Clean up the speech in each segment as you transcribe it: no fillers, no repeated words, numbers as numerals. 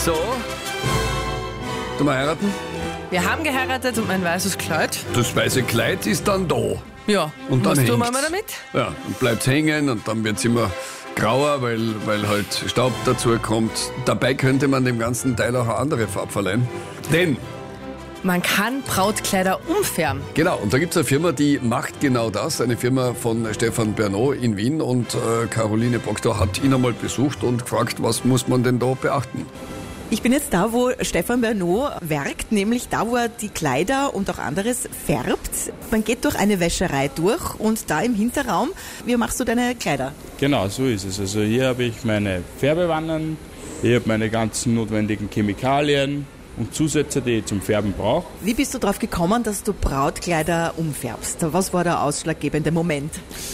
So. Du mal heiraten? Wir haben geheiratet und mein weißes Kleid. Das weiße Kleid ist dann da. Ja, Und dann was tun wir hängt's. damit? Ja, und bleibt hängen und dann wird es immer grauer, weil halt Staub dazu kommt. Dabei könnte man dem ganzen Teil auch eine andere Farbe verleihen. Denn, Man kann Brautkleider umfärben. genau, und da gibt es eine Firma, die macht genau das. Eine Firma von Stefan Bernot in Wien und Caroline Proctor hat ihn einmal besucht und gefragt, was muss man denn da beachten? Ich bin jetzt da, wo Stefan Bernot werkt, nämlich da, wo er die Kleider und auch anderes färbt. Man geht durch eine Wäscherei durch und da im Hinterraum, wie machst du deine Kleider? Genau, so ist es. Also hier habe ich meine Färbewannen, hier habe meine ganzen notwendigen Chemikalien und Zusätze, die ich zum Färben brauche. Wie bist du darauf gekommen, dass du Brautkleider umfärbst? Was war der ausschlaggebende Moment?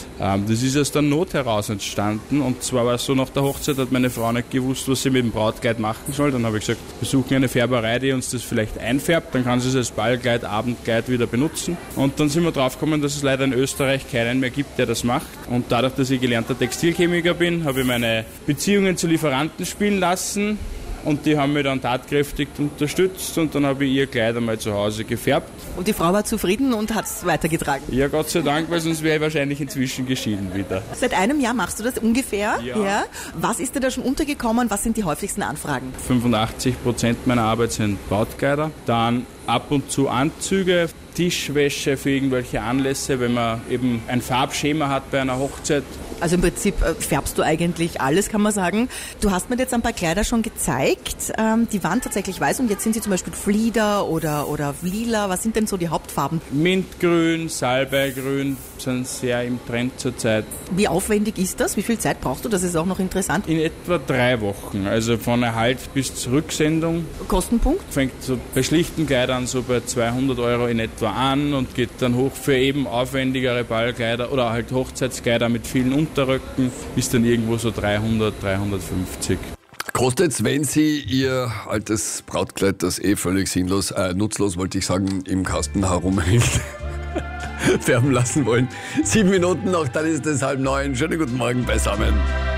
Das ist aus der Not heraus entstanden, und zwar war es so, nach der Hochzeit hat meine Frau nicht gewusst, was sie mit dem Brautkleid machen soll. Dann habe ich gesagt, wir suchen eine Färberei, die uns das vielleicht einfärbt, dann kann sie es als Ballkleid, Abendkleid wieder benutzen. Und dann sind wir drauf gekommen, dass es leider in Österreich keinen mehr gibt, der das macht. Und dadurch, dass ich gelernter Textilchemiker bin, habe ich meine Beziehungen zu Lieferanten spielen lassen. Und die haben mich dann tatkräftig unterstützt, und dann habe ich ihr Kleid einmal zu Hause gefärbt. Und die Frau war zufrieden und hat es weitergetragen. Ja, Gott sei Dank, weil sonst wäre ich wahrscheinlich inzwischen geschieden wieder. Seit einem Jahr machst du das ungefähr? Ja. Was ist dir da schon untergekommen? Was sind die häufigsten Anfragen? 85% meiner Arbeit sind Brautkleider. Dann ab und zu Anzüge, Tischwäsche für irgendwelche Anlässe, wenn man eben ein Farbschema hat bei einer Hochzeit. Also im Prinzip färbst du eigentlich alles, kann man sagen. Du hast mir jetzt ein paar Kleider schon gezeigt. Die waren tatsächlich weiß und jetzt sind sie zum Beispiel Flieder oder lila. Was sind denn so die Hauptfarben? Mintgrün, Salbeigrün sind sehr im Trend zurzeit. Wie aufwendig ist das? Wie viel Zeit brauchst du? Das ist auch noch interessant. In etwa 3 Wochen, also von Erhalt bis zur Rücksendung. Kostenpunkt? Fängt so bei schlichten Kleidern so bei 200 € in etwa an und geht dann hoch für eben aufwendigere Ballkleider oder halt Hochzeitskleider mit vielen Unterröcken, ist dann irgendwo so 300, 350. Kostet's, wenn Sie Ihr altes Brautkleid, das völlig sinnlos, nutzlos, wollte ich sagen, im Kasten herumhängt, färben lassen wollen? 7 Minuten noch, dann ist es 8:30. Schönen guten Morgen beisammen.